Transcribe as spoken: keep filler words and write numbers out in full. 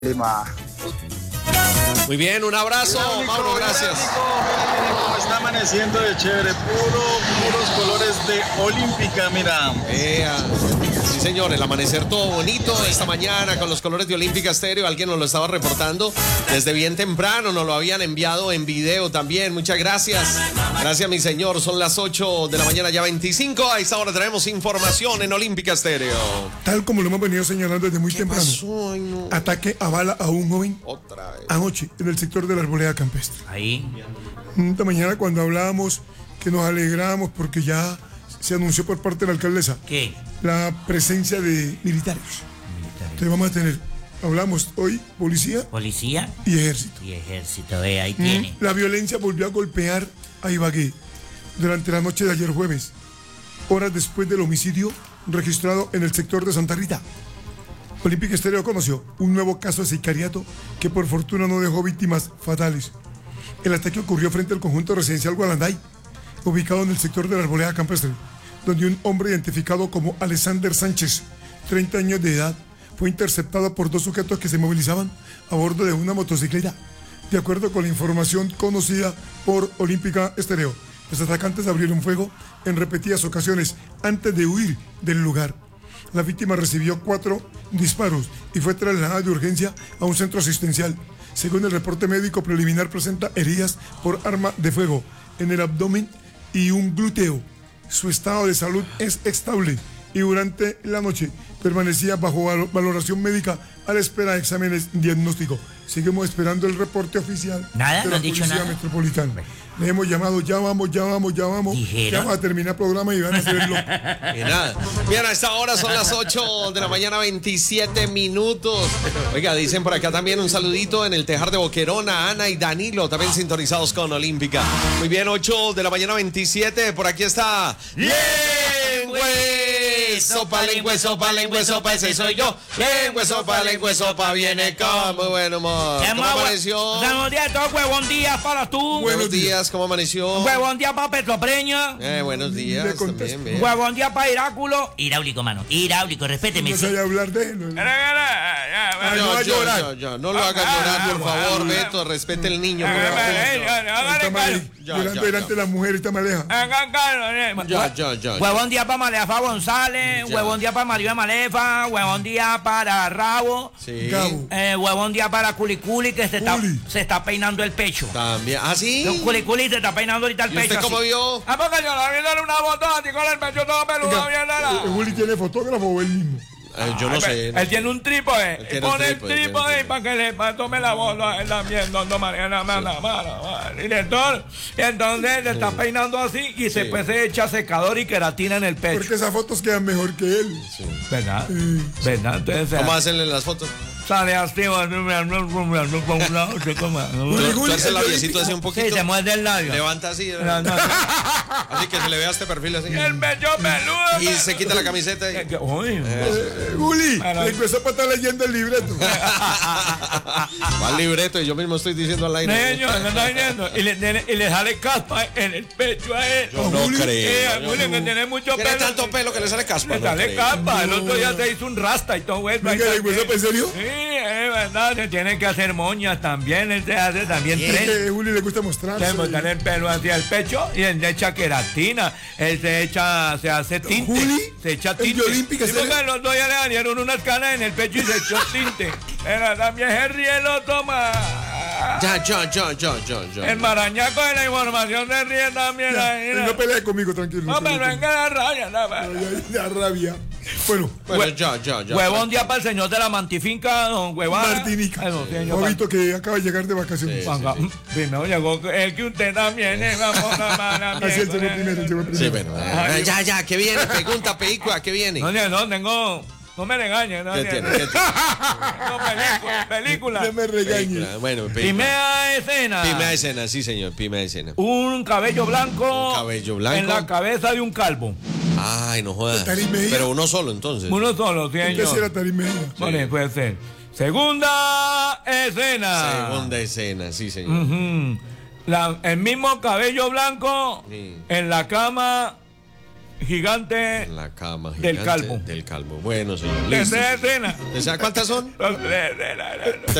Muy bien, un abrazo, Nico, Mauro, gracias. Nico, está amaneciendo de chévere, puro, puros colores de Olímpica, mira. Ea, sí, señor, el amanecer todo bonito esta mañana con los colores de Olímpica Estéreo. Alguien nos lo estaba reportando desde bien temprano, nos lo habían enviado en video también. Muchas gracias. Gracias, mi señor. Son las ocho de la mañana, ya veinticinco. A esta hora tenemos información en Olímpica Estéreo. Tal como lo hemos venido señalando desde muy ¿Qué temprano. pasó? Ay, no. Ataque a bala a un joven Otra vez. anoche en el sector de la Arboleda Campestre. Ahí. Esta mañana cuando hablábamos que nos alegramos porque ya se anunció por parte de la alcaldesa ¿Qué? la presencia de militares. Militares. Entonces vamos a tener, hablamos hoy, policía Policía y ejército. y ejército, ve, ahí tiene. La violencia volvió a golpear a Ibagué durante la noche de ayer jueves, horas después del homicidio registrado en el sector de Santa Rita. Olímpica Estéreo conoció un nuevo caso de sicariato que por fortuna no dejó víctimas fatales. El ataque ocurrió frente al conjunto residencial Gualanday, ubicado en el sector de la Arboleda Campestre, donde un hombre identificado como Alexander Sánchez, treinta años de edad, fue interceptado por dos sujetos que se movilizaban a bordo de una motocicleta. De acuerdo con la información conocida por Olímpica Estéreo, los atacantes abrieron fuego en repetidas ocasiones antes de huir del lugar. La víctima recibió cuatro disparos y fue trasladada de urgencia a un centro asistencial. Según el reporte médico preliminar, presenta heridas por arma de fuego en el abdomen y un glúteo. Su estado de salud es estable y durante la noche permanecía bajo valoración médica a la espera de exámenes diagnósticos. Seguimos esperando el reporte oficial Nada, de no la han dicho Policía nada. Metropolitana. Le hemos llamado, ya vamos, ya vamos, ya vamos. ¿Dijeron? Ya vamos a terminar el programa y van a hacerlo. Y nada. Bien, a esta hora son las ocho de la mañana, veintisiete minutos. Oiga, dicen por acá también un saludito en el Tejar de Boquerona, Ana y Danilo, también sintonizados con Olímpica. Muy bien, ocho de la mañana, veintisiete. Por aquí está Lengüe, sopa, lengüe, sopa, lengüe, sopa, ese soy yo. Lengüe, sopa, lengüe, sopa, viene con muy buen humor. ¿Cómo amaneció? Buenos días, todo huevón día para tú. Buenos días, ¿cómo amaneció? Huevón día para Petropreña. Eh, buenos días, Le contesto. también, bien. Huevón día para Iráculo. Hidráulico, mano. Hidráulico, respéteme. No sí. sé hablar de él. ¿no? Ay, no va a yo, llorar. yo, yo, no lo haga llorar, por favor, Beto, respete el niño. por favor. Está mal, Ya, llorando ya, delante ya. de la mujer, está maleja. Ya, ya, ya. Huevón día para Malefa González. Ya. Huevón día para Mario de Malefa. Huevón día para Rabo. Sí. Gabo. Eh, huevón día para Culiculi, que se está, Culi. se está peinando el pecho. También. ¿Ah, sí? Un Culiculi se está peinando ahorita el ¿Y pecho. usted cómo así. vio? Ah, porque yo la vi en una foto así con el pecho todo peludo, Oiga, bien eh, nada. Juli tiene fotógrafo o él mismo. Eh, yo no Ay, sé. Él tiene un trípode. Él Y tiene un pone el trípode, trípode tiene un para que le pa- tome la voz a él también, don Mariana, mala, mala, mala, director. Y entonces le está peinando así y Sí. después se echa secador y queratina en el pecho. Porque esas fotos quedan mejor que él. ¿Verdad? Eh, ¿Verdad? Entonces ¿Cómo hacenle las fotos? sale así. Juli, Tú Juli, haces el el labiecito así un Sí, poquito. se muerde el labio. Levanta así. ¿eh? No, no. Así que se le vea este perfil así. El pecho peludo. Y se quita la camiseta. y- Uy. eh, Juli, Bueno. le empezó para estar leyendo el libreto. Va al libreto y yo mismo estoy diciendo al aire. Señor, ¿no está viniendo? Y le, tiene- y le sale caspa en el pecho a él. Yo no Juli, creo. Eh, yo Juli, no- que tiene mucho Tiene pelo. tanto pelo que le sale caspa. Le no sale creo. capa. El otro día se hizo un rasta y todo eso. ahí Venga, ¿le también. empezó en serio? Sí, es verdad. Se tiene que hacer moñas también. Él se hace también Es tren. que a Juli le gusta mostrarse. Se botar el pelo hacia el pecho y él le echa queratina. Él se echa, se hace tinte. Juli, se echa el tinte. de Olímpica, Sí, ¿se porque le- los dos ya le dieron unas canas en el pecho y se echó tinte. Pero también se ríe el otro más. Ya, ya, ya, ya, ya, ya. El marañaco de la información se ríe también Ya, ahí. eh, ¿no? no pelea conmigo, tranquilo. No, no pero pelea venga la raya, no, pero- conmigo. Ya, ya, rabia. Bueno, Bueno, ya, ya, ya. Huevón día para el señor de la mantifinca, don Huevón. Martinica. Ay, no, señor, Jovito que acaba de llegar de vacaciones. Panga- Primero llegó el que usted también es, vamos a mala Así él llegó primero, él llegó primero. Sí, bueno. eh, ya, ya, ¿qué viene? Pregunta, película, ¿qué viene? No, no, no, tengo. No me regañes, no. ¿Qué tiene? ¿Qué tiene? No, película. película. No me regañes. Película, Bueno, película. Primera escena. Primera escena, sí, señor, primera escena. Un cabello blanco. Un cabello blanco. En la cabeza de un calvo. Ay, no jodas. Tarimeña. Pero uno solo, entonces. Uno solo, Entonces era señor. Tarimeña. Bueno, puede ser. Segunda escena. Segunda escena, sí, señor. Ujú. La- el mismo cabello blanco Sí. en la cama gigante En la cama del gigante calvo. Del calvo. Bueno, señor. de Listo. escena. ¿Desea cuántas son?